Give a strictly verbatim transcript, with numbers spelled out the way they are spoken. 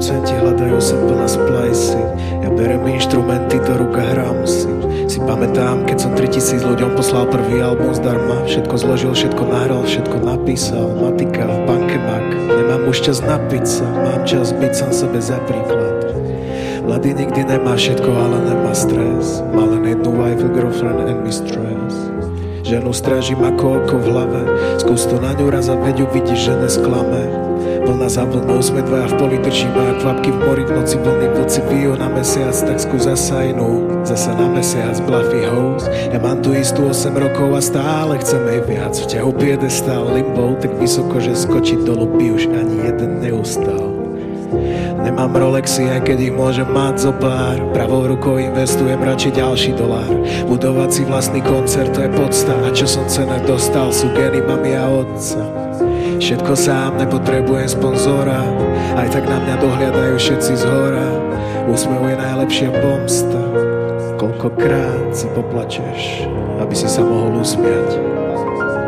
producenti hľadajú sample na splajsy. Ja berem inštrumenty do rúk a hrám si. Si pamätám, keď som tritisíc ľuďom poslal prvý album zdarma. Všetko zložil, všetko nahral, všetko napísal. Matika v banke mak. Nemám už čas napiť sa, mám čas byť sám sebe za príklad. Mladý nikdy nemá všetko, ale nemá stres. Má len jednu wife, girlfriend and mistress. Ženu strážim ako oko v hlave. Skús to na ňu raz a veď uvidíš, že nesklame. Vlna za vlnou sme dvaja v poli, držíme jak kvapky v mori. V noci vlny vlci bijú na mesiac, tak skús zasa inú. Zasa na mesiac, bluffy hoes. Ja mám tu istú osem rokov a stále chcem jej viac. V ťahu piedestál limbou tak vysoko, že skočiť dolu by už ani jeden neustal. Nemám Rolexy, aj keď ich môžem mať zo pár. Pravou rukou investujem radšej ďalší dolár. Budovať si vlastný koncert, to je podsta. A čo som cene dostal, sú geny mami a otca. Všetko sám, nepotrebujem sponzora. Aj tak na mňa dohliadajú všetci zhora. Úsmev je najlepšia pomsta. Koľkokrát si poplačeš, aby si sa mohol usmiať.